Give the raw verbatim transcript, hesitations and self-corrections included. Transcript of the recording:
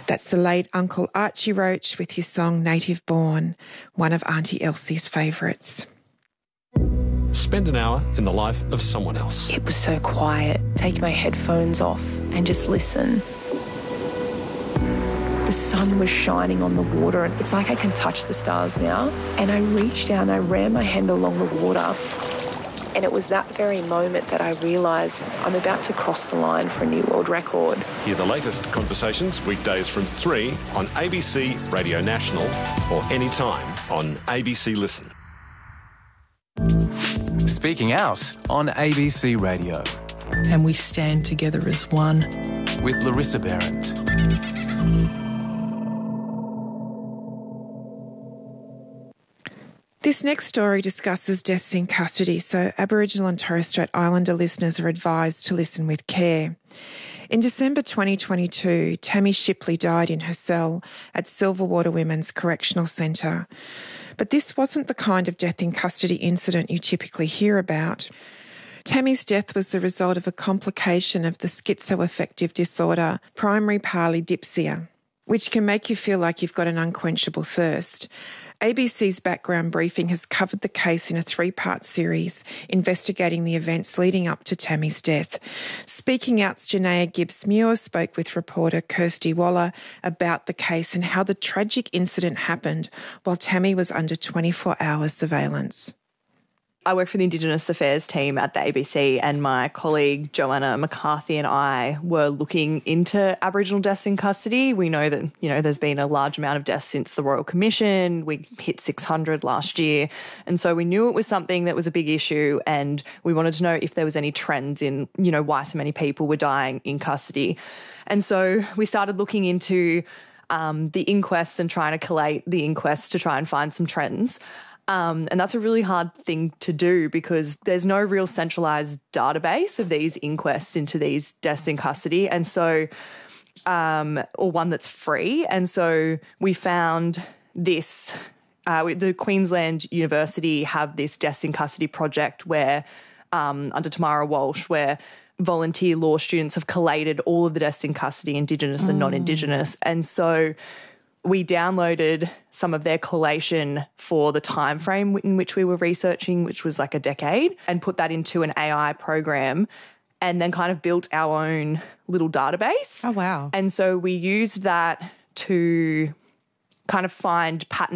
That's the late Uncle Archie Roach with his song Native Born, one of Auntie Elsie's favourites. Spend an hour in the life of someone else. It was so quiet. Take my headphones off and just listen. The sun was shining on the water and it's like I can touch the stars now. And I reached down, I ran my hand along the water. And it was that very moment that I realised I'm about to cross the line for a new world record. Hear the latest conversations weekdays from three on A B C Radio National or anytime on A B C Listen. Speaking Out on A B C Radio. And we stand together as one. With Larissa Behrendt. This next story discusses deaths in custody, so Aboriginal and Torres Strait Islander listeners are advised to listen with care. In December twenty twenty-two, Tammy Shipley died in her cell at Silverwater Women's Correctional Centre. But this wasn't the kind of death in custody incident you typically hear about. Tammy's death was the result of a complication of the schizoaffective disorder, primary polydipsia, which can make you feel like you've got an unquenchable thirst. A B C's Background Briefing has covered the case in a three-part series investigating the events leading up to Tammy's death. Speaking Out's Janaea Gibbs-Muir spoke with reporter Kirsty Waller about the case and how the tragic incident happened while Tammy was under twenty-four hour surveillance. I work for the Indigenous Affairs team at the A B C, and my colleague Joanna McCarthy and I were looking into Aboriginal deaths in custody. We know that, you know, there's been a large amount of deaths since the Royal Commission. We hit six hundred last year. And so we knew it was something that was a big issue, and we wanted to know if there was any trends in, you know, why so many people were dying in custody. And so we started looking into um, the inquests and trying to collate the inquests to try and find some trends. Um, and that's a really hard thing to do because there's no real centralised database of these inquests into these deaths in custody. And so, um, or one that's free. And so we found this, uh, the Queensland University have this deaths in custody project where, um, under Tamara Walsh, where volunteer law students have collated all of the deaths in custody, Indigenous mm. and non-Indigenous. And so we downloaded some of their collation for the time frame in which we were researching, which was like a decade, and put that into an A I program and then kind of built our own little database. Oh, wow. And so we used that to kind of find patterns